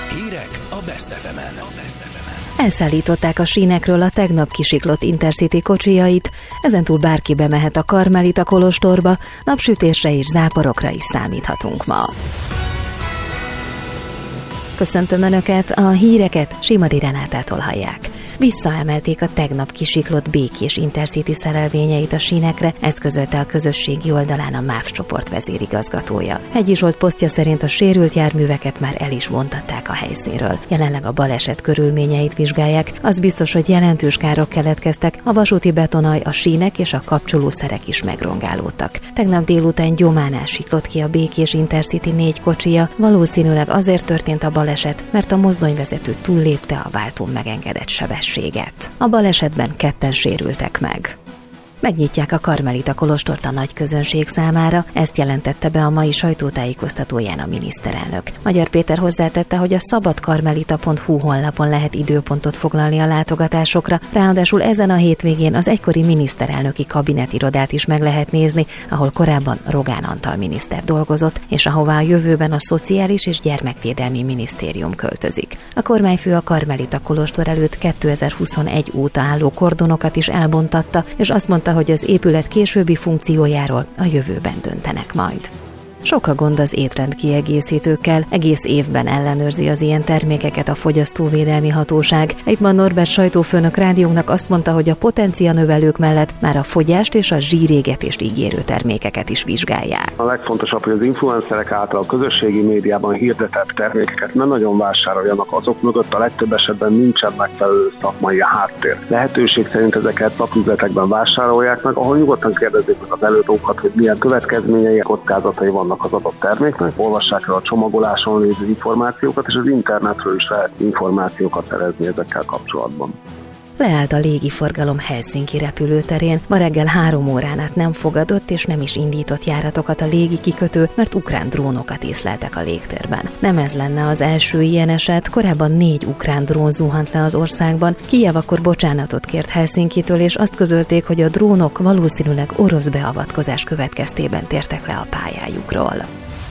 Hírek a Best FM-en. Elszállították a sínekről a tegnap kisiklott Intercity kocsijait, ezentúl bárki bemehet a Karmelita kolostorba, napsütésre és záporokra is számíthatunk ma. Köszöntöm Önöket, a híreket Simadi Renátától hallják. Visszaemelték a tegnap kisiklott békés Intercity szerelvényeit a sínekre, ezt közölte a közösségi oldalán a MÁV csoport vezérigazgatója. Hegyi Zsolt posztja szerint a sérült járműveket már el is vontatták a helyszínről. Jelenleg a baleset körülményeit vizsgálják, az biztos, hogy jelentős károk keletkeztek, a vasúti betonaj, a sínek és a kapcsolószerek is megrongálódtak. Tegnap délután gyománál siklott ki a békés Intercity 4 kocsija, valószínűleg azért történt a baleset, mert a mozdonyvezető túllépte a váltón megengedett sebességet. A balesetben 2 sérültek meg. Megnyitják a Karmelita kolostort a nagy közönség számára, ezt jelentette be a mai sajtótájékoztatóján a miniszterelnök. Magyar Péter hozzátette, hogy a szabadkarmelita.hu honlapon lehet időpontot foglalni a látogatásokra, ráadásul ezen a hétvégén az egykori miniszterelnöki kabinetirodát is meg lehet nézni, ahol korábban Rogán Antal miniszter dolgozott, és ahová a jövőben a Szociális és Gyermekvédelmi Minisztérium költözik. A kormányfő a Karmelita kolostor előtt 2021 óta álló kordonokat is elbontatta, és azt mondta, hogy az épület későbbi funkciójáról a jövőben döntenek majd. Sok a gond az étrendkiegészítőkkel, egész évben ellenőrzi az ilyen termékeket a Fogyasztóvédelmi Hatóság. Eitman Norbert sajtófőnök rádiónknak azt mondta, hogy a potencianövelők mellett már a fogyást és a zsírégetést ígérő termékeket is vizsgálják. A legfontosabb, hogy az influencerek által a közösségi médiában hirdetett termékeket nem nagyon vásároljanak, azok mögött a legtöbb esetben nincsen megfelelő szakmai háttér. Lehetőség szerint ezeket szaküzletekben vásárolják meg, ahol nyugodtan kérdezik meg az előadókat, hogy milyen következményei, kockázatai vannak az adott terméknek, olvassák el a csomagoláson lévő információkat, és az internetről is lehet információkat szerezni ezekkel kapcsolatban. Leállt a légiforgalom Helsinki repülőterén, ma reggel 3 órán át nem fogadott és nem is indított járatokat a légi kikötő, mert ukrán drónokat észleltek a légtérben. Nem ez lenne az első ilyen eset, korábban 4 ukrán drón zuhant le az országban. Kijev akkor bocsánatot kért Helsinkitől, és azt közölték, hogy a drónok valószínűleg orosz beavatkozás következtében tértek le a pályájukról.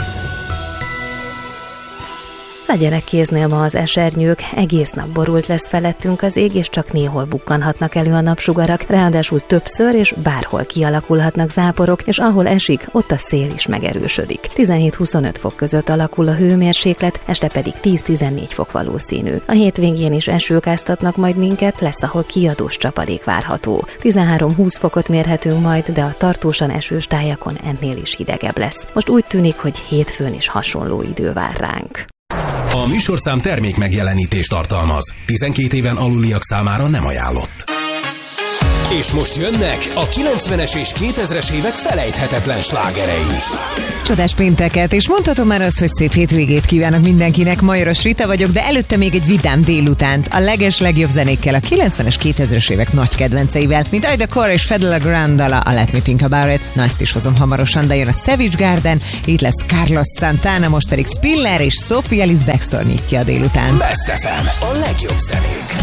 Legyenek kéznél ma az esernyők, egész nap borult lesz felettünk az ég, és csak néhol bukkanhatnak elő a napsugarak, ráadásul többször és bárhol kialakulhatnak záporok, és ahol esik, ott a szél is megerősödik. 17-25 fok között alakul a hőmérséklet, este pedig 10-14 fok valószínű. A hétvégén is esők áztatnak majd minket, lesz, ahol kiadós csapadék várható. 13-20 fokot mérhetünk majd, de a tartósan esős tájakon ennél is hidegebb lesz. Most úgy tűnik, hogy hétfőn is hasonló idő vár ránk. A műsorszám termék megjelenítést tartalmaz. 12 éven aluliak számára nem ajánlott. És most jönnek a 90-es és 2000-es évek felejthetetlen slágerei. Csodás pénteket, és mondhatom már azt, hogy szép hétvégét kívánok mindenkinek. Majoros Rita vagyok, de előtte még egy vidám délutánt. A legjobb zenékkel, a 90-es, 2000-es évek nagy kedvenceivel, mint Aida Cora és Fedela Grand dala, a Let Me Think About It. Na, ezt is hozom hamarosan, de jön a Savage Garden, itt lesz Carlos Santana, most pedig Spiller és Sophie Ellis Bextor nyitja a délután. Best FM, a legjobb zenék.